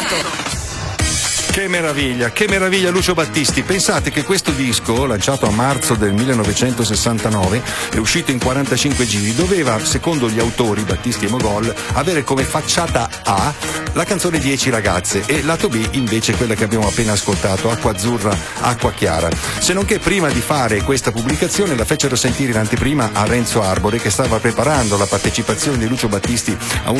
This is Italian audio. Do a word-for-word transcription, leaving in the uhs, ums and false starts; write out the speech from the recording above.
Resto. Che meraviglia, che meraviglia Lucio Battisti. Pensate che questo disco, lanciato a marzo del millenovecentosessantanove, è uscito in quarantacinque giri, doveva, secondo gli autori, Battisti e Mogol, avere come facciata A la canzone dieci ragazze e lato B invece quella che abbiamo appena ascoltato, Acqua Azzurra, Acqua Chiara. Se non che prima di fare questa pubblicazione la fecero sentire in anteprima a Renzo Arbore, che stava preparando la partecipazione di Lucio Battisti a un